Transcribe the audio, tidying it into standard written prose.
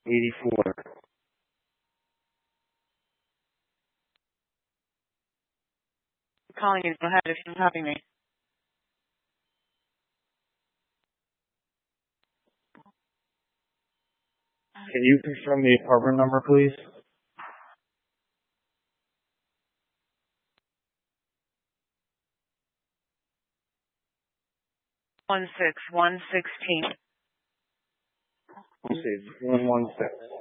84. Calling you. Go ahead if you're having me. Can you confirm the apartment number, please? 16116. Let's see, 116.